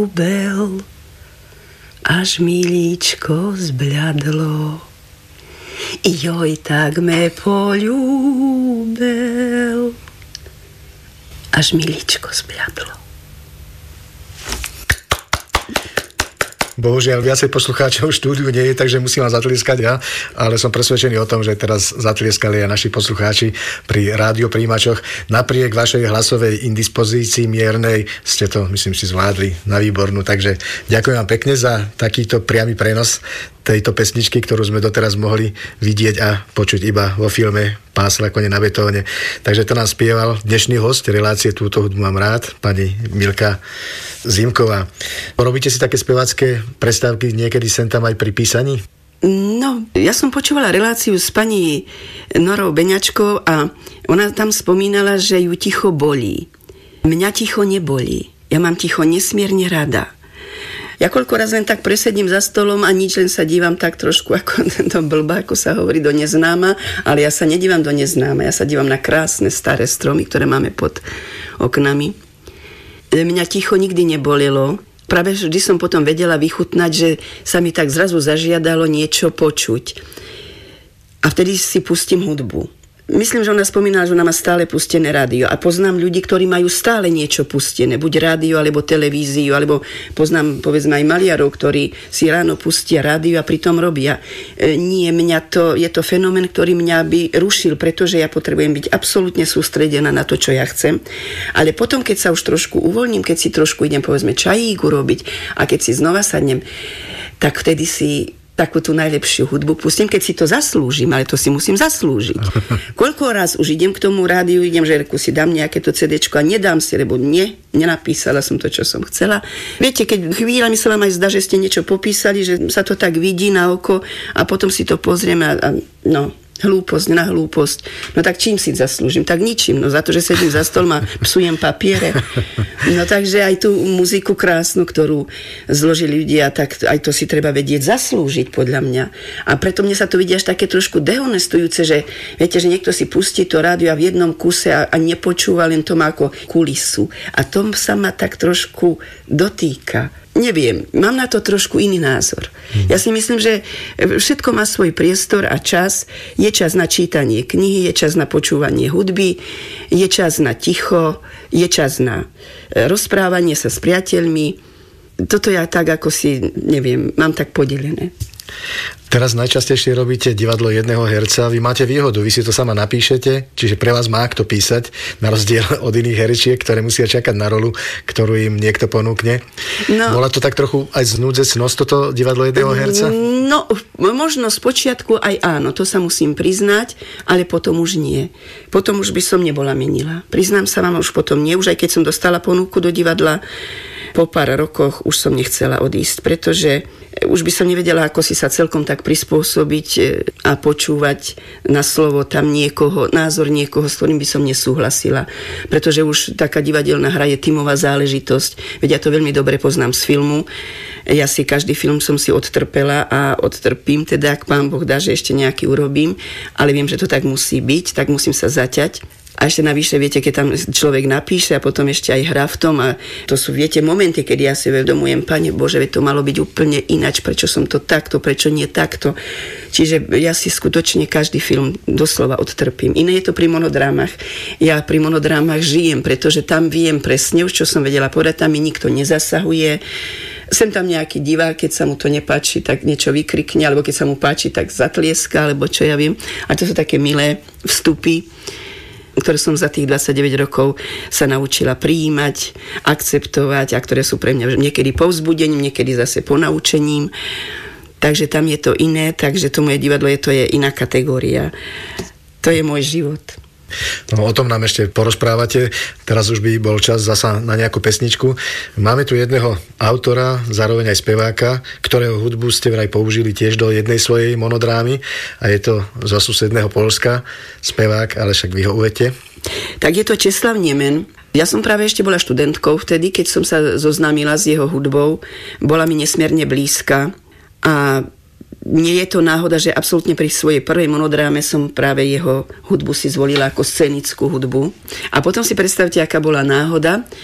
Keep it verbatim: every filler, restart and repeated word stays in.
Bel, až milíčko zbľadlo, joj, tak me poľúbel, až milíčko zbľadlo. Bohužiaľ, viacej poslucháčov v štúdiu nie je, takže musím vám zatlieskať ja, ale som presvedčený o tom, že teraz zatlieskali aj naši poslucháči pri rádiopríjimačoch. Napriek vašej hlasovej indispozícii miernej ste to, myslím si, zvládli na výbornú, takže ďakujem vám pekne za takýto priamy prenos tejto pesničky, ktorú sme doteraz mohli vidieť a počuť iba vo filme Pásla kone na betóne. Takže to nám spieval dnešný host relácie Túto hudbu mám rád, pani Milka Zimková. Robíte si také spevácké prestávky niekedy sem tam aj pri písaní? No, ja som počúvala reláciu s pani Norou Beňačkou a ona tam spomínala, že ju ticho bolí. Mňa ticho nebolí. Ja mám ticho nesmierne rada. Ja koľko raz len tak presedím za stolom a nič, len sa dívam tak trošku ako tento blbá, ako sa hovorí, do neznáma, ale ja sa nedívam do neznáma, ja sa dívam na krásne staré stromy, ktoré máme pod oknami. Mňa ticho nikdy nebolelo. Práve vždy som potom vedela vychutnať, že sa mi tak zrazu zažiadalo niečo počuť. A vtedy si pustím hudbu. Myslím, že ona spomínala, že ona má stále pustené rádio a poznám ľudí, ktorí majú stále niečo pustené, buď rádio, alebo televíziu, alebo poznám, povedzme, aj maliarov, ktorí si ráno pustia rádio a pritom robia. E, nie, mňa to, je to fenomén, ktorý mňa by rušil, pretože ja potrebujem byť absolútne sústredená na to, čo ja chcem. Ale potom, keď sa už trošku uvoľním, keď si trošku idem, povedzme, čajík urobiť a keď si znova sadnem, tak vtedy si takú tú najlepšiu hudbu pustím, keď si to zaslúžim, ale to si musím zaslúžiť. Koľko raz už idem k tomu rádiu, idem, že si dám nejaké to cédéčko a nedám si, lebo nie, nenapísala som to, čo som chcela. Viete, keď chvíľami sa vám aj zdá, že ste niečo popísali, že sa to tak vidí na oko a potom si to pozrieme a, a no... hlúposť na hlúposť. No tak čím si zaslúžim? Tak ničím. No za to, že sedím za stolom a psujem papiere. No takže aj tú muziku krásnu, ktorú zložili ľudia, tak aj to si treba vedieť zaslúžiť, podľa mňa. A preto mne sa to vidí až také trošku dehonestujúce, že viete, že niekto si pustí to rádio a v jednom kuse a, a nepočúva, len to má ako kulisu. A tom sa ma tak trošku dotýka. Neviem, mám na to trošku iný názor. Hmm. Ja si myslím, že všetko má svoj priestor a čas. Je čas na čítanie knihy, je čas na počúvanie hudby, je čas na ticho, je čas na rozprávanie sa s priateľmi. Toto ja tak, ako si, neviem, mám tak podelené. Teraz najčastejšie robíte divadlo jedného herca. Vy máte výhodu, vy si to sama napíšete, čiže pre vás má kto písať, na rozdiel od iných herečiek, ktoré musia čakať na rolu, ktorú im niekto ponúkne. No, bola to tak trochu aj znúdzecnosť, toto divadlo jedného herca? No, možno spočiatku aj áno, to sa musím priznať, ale potom už nie. Potom už by som nebola menila. Priznám sa vám, už potom nie, už aj keď som dostala ponuku do divadla, po pár rokoch už som nechcela odísť, pretože už by som nevedela, ako si sa celkom tak prispôsobiť a počúvať na slovo tam niekoho, názor niekoho, s ktorým by som nesúhlasila. Pretože už taká divadelná hra je tímová záležitosť. Veď ja to veľmi dobre poznám z filmu. Ja si každý film som si odtrpela a odtrpím, teda ak Pán Boh dá, že ešte nejaký urobím, ale viem, že to tak musí byť, tak musím sa zaťať. A ešte navyše, viete, keď tam človek napíše a potom ešte aj hrá v tom a to sú, viete, momenty, keď ja si uvedomujem, Pane Bože, veď to malo byť úplne ináč, prečo som to takto, prečo nie takto. Čiže ja si skutočne každý film doslova odtrpím. Iné je to pri monodrámach. Ja pri monodrámach žijem, pretože tam viem presne už, čo som vedela povedať, tam mi nikto nezasahuje. Sem tam nejaký divák, keď sa mu to nepáči, tak niečo vykrikne, alebo keď sa mu páči, tak zatlieska, alebo čo ja viem. A to sú také milé vstupy, ktoré som za tých dvadsaťdeväť rokov sa naučila prijímať, akceptovať a ktoré sú pre mňa niekedy povzbudením, niekedy zase ponaučením. Takže tam je to iné, takže to moje divadlo je, to je iná kategória. To je môj život. No, o tom nám ešte porozprávate. Teraz už by bol čas zasa na nejakú pesničku. Máme tu jedného autora, zároveň aj speváka, ktorého hudbu ste vraj použili tiež do jednej svojej monodrámy a je to zo susedného Poľska spevák, ale však vy ho uvedte. Tak je to Česlav Nemen. Ja som práve ešte bola študentkou vtedy, keď som sa zoznámila s jeho hudbou. Bola mi nesmierne blízka a nie je to náhoda, že absolútne pri svojej prvej monodráme som práve jeho hudbu si zvolila ako scenickú hudbu. A potom si predstavte, aká bola náhoda,